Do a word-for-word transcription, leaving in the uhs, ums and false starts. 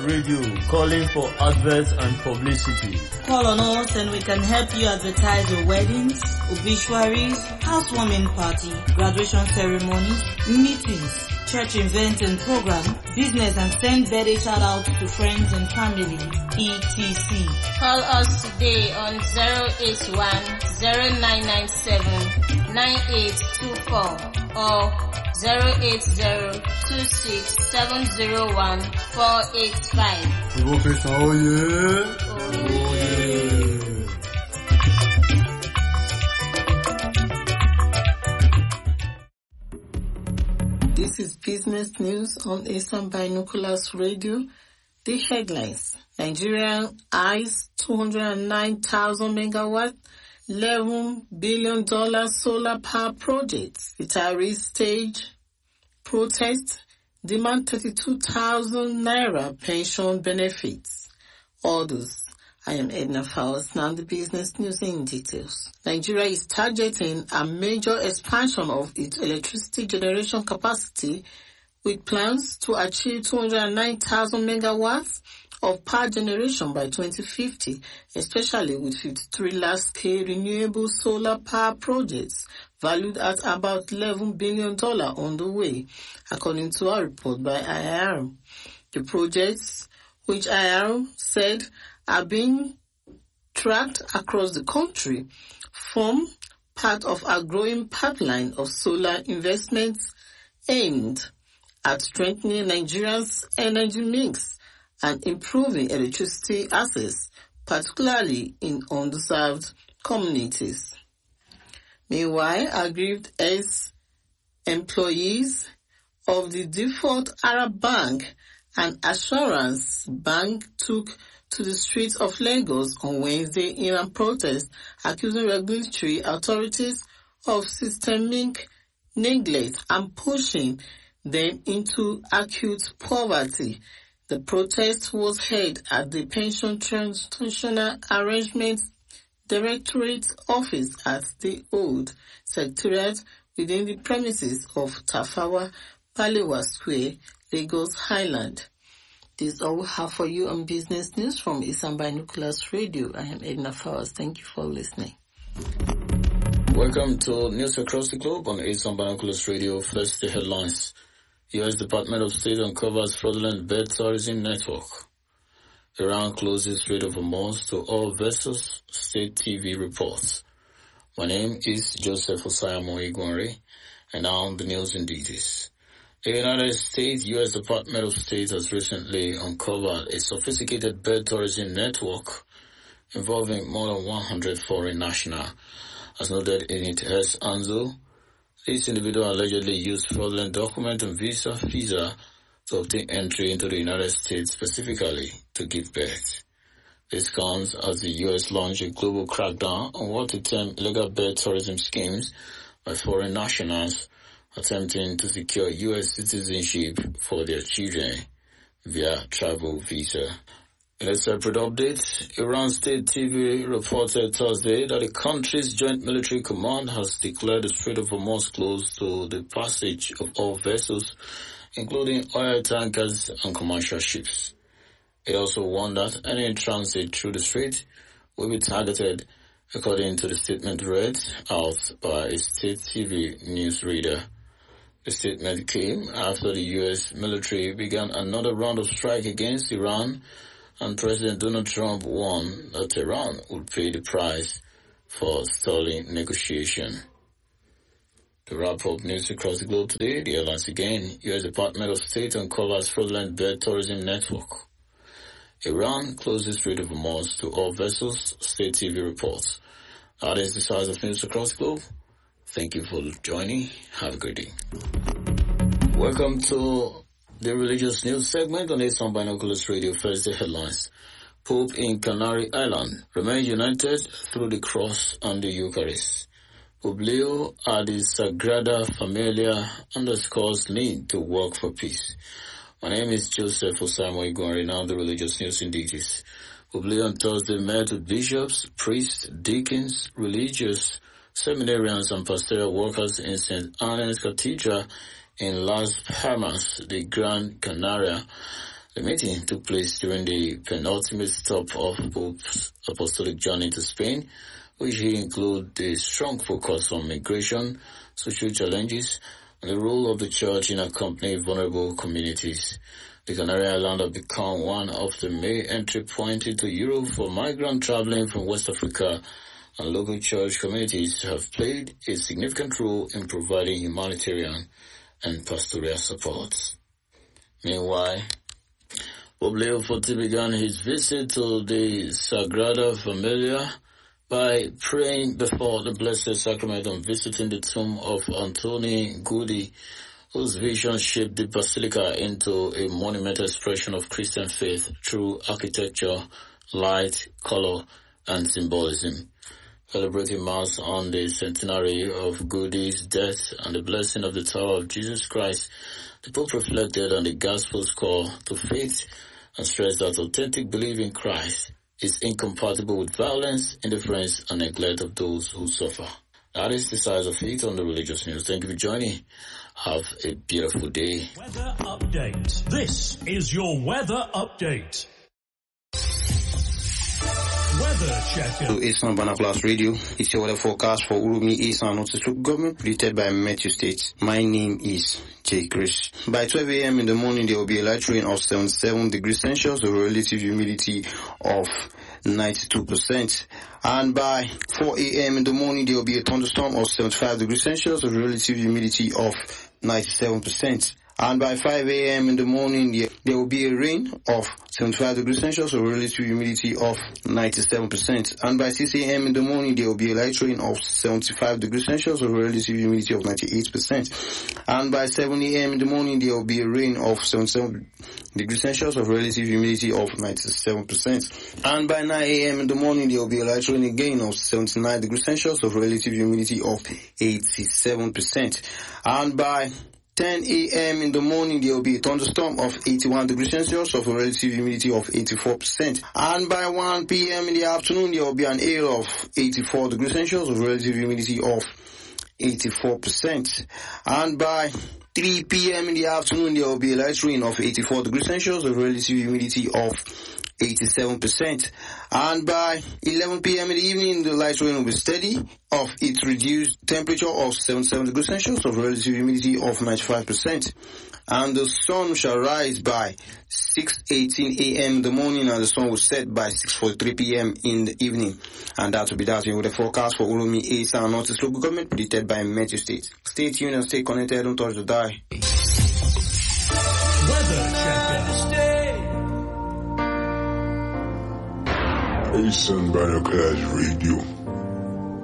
Radio, calling for adverts and publicity. Call on us and we can help you advertise your weddings, obituaries, housewarming party, graduation ceremonies, meetings, church events and program, business, and send birthday shout outs to friends and family, et cetera. Call us today on zero eight one, zero nine nine seven, nine eight two four or zero eight zero, two six seven zero one, four eight five. Professor, oh yeah. Oh yeah. This is business news on Eastern Binoculars Radio. The headlines: Nigeria eyes two hundred nine thousand megawatt, eleven billion dollars solar power projects. Retirees stage protest, demand thirty-two thousand naira pension benefits. Others. I am Edna Fowles. Now the business news in details. Nigeria is targeting a major expansion of its electricity generation capacity with plans to achieve two hundred nine thousand megawatts of power generation by twenty fifty, especially with fifty-three large-scale renewable solar power projects valued at about eleven billion dollars on the way, according to a report by I I R. The projects, which I I R said are being tracked across the country, form part of a growing pipeline of solar investments aimed at strengthening Nigeria's energy mix and improving electricity access, particularly in underserved communities. Meanwhile, aggrieved ex-employees of the default Arab Bank and Assurance Bank took to the streets of Lagos on Wednesday in a protest, accusing regulatory authorities of systemic neglect and pushing them into acute poverty. The protest was held at the Pension Transitional Arrangements Directorate office at the Old Secretariat within the premises of Tafawa Balewa Square, Lagos Highland. This is all we have for you on business news from Eastern Binoculars Radio. I am Edna Fowles. Thank you for listening. Welcome to News Across the Globe on Eastern Binoculars Radio. First, the headlines. U S Department of State uncovers fraudulent bird tourism network. Iran closes Strait of Hormuz to all vessels, State T V reports. My name is Joseph Osayamo Igwanre, and now the news in details. The United States U S Department of State has recently uncovered a sophisticated bird tourism network involving more than one hundred foreign nationals. As noted in it, Hess Anzo, this individual allegedly used fraudulent document and visa visa to obtain entry into the United States specifically to give birth. This comes as the U S launched a global crackdown on what it termed illegal bird tourism schemes by foreign nationals attempting to secure U S citizenship for their children via travel visa. In a separate update, Iran State T V reported Thursday that the country's Joint Military Command has declared the Strait of Hormuz closed to the passage of all vessels, including oil tankers and commercial ships. It also warned that any transit through the strait will be targeted, according to the statement read out by a state T V newsreader. The statement came after the U S military began another round of strike against Iran, and President Donald Trump warned that Iran would pay the price for stalling negotiation. To wrap up news across the globe today, the headlines again. U S Department of State uncovers fraudulent bird tourism network. Iran closes Strait of Hormuz to all vessels, State T V reports. That is the size of news across the globe. Thank you for joining. Have a good day. Welcome to the religious news segment on Eastern Binoculars Radio. First, the headlines. Pope in Canary Island remains united through the cross and the Eucharist. Pope Leo at the Sagrada Familia underscores need to work for peace. My name is Joseph Osamo Igwanre, now the religious news in details. Pope Leo on Thursday met with bishops, priests, deacons, religious seminarians and pastoral workers in Saint Anne's Cathedral in Las Palmas de Gran Canaria The meeting took place during the penultimate stop of Pope's apostolic journey to Spain, which include the strong focus on migration, social challenges, and the role of the church in accompanying vulnerable communities. The Canary Islands have become one of the main entry points into Europe for migrants traveling from West Africa, and local church communities have played a significant role in providing humanitarian and pastoral support. Meanwhile, Pope Leo the fourteenth began his visit to the Sagrada Familia by praying before the Blessed Sacrament and visiting the tomb of Antoni Gaudí, whose vision shaped the Basilica into a monumental expression of Christian faith through architecture, light, color, and symbolism. Celebrating Mass on the centenary of Gaudí's death and the blessing of the Tower of Jesus Christ, the Pope reflected on the Gospel's call to faith and stressed that authentic belief in Christ is incompatible with violence, indifference, and neglect of those who suffer. That is the size of it on the religious news. Thank you for joining. Have a beautiful day. Weather update. This is your weather update. Weather checker. To Eastern Binoculars Radio, it's your weather forecast for Urumi Eastern Northeast Local Government, predicted by Meteo State. My name is Jay Chris. By twelve a.m. in the morning, there will be a light rain of seventy-seven degrees Celsius, with relative humidity of ninety-two percent. And by four a.m. in the morning, there will be a thunderstorm of seventy-five degrees Celsius, with relative humidity of ninety-seven percent. And by five a.m. in the morning, there will be a rain of seventy-five degrees Celsius with relative humidity of ninety-seven percent. And by six a.m. in the morning, there will be a light rain of seventy-five degrees Celsius with relative humidity of ninety-eight percent. And by seven a.m. in the morning, there will be a rain of seventy-seven degrees Celsius with relative humidity of ninety-seven percent. And by nine a.m. in the morning, there will be a light rain again of seventy-nine degrees Celsius with relative humidity of eighty-seven percent. And by ten a.m. in the morning, there will be a thunderstorm of eighty-one degrees Celsius of a relative humidity of eighty-four percent. And by one p.m. in the afternoon, there will be an air of eighty-four degrees Celsius of a relative humidity of eighty-four percent. And by three p.m. in the afternoon, there will be a light rain of eighty-four degrees Celsius of a relative humidity of eighty-seven percent. And by eleven p.m. in the evening, the light rain will be steady of its reduced temperature of seventy-seven degrees Celsius of relative humidity of ninety-five percent. And the sun shall rise by six eighteen a.m. in the morning, and the sun will set by six forty-three p.m. in the evening. And that will be that with the forecast for Urumi East and Northeast Local Government, predicted by Meteo State. Stay tuned and stay connected. Don't touch the dial. Weather checker. Eastern Binoculars Radio.